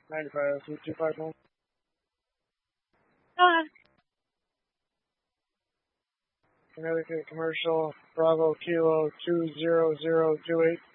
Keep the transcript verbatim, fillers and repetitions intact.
ninety-five, two five one. Uh, Connecticut Commercial, Bravo Kilo two zero zero two eight.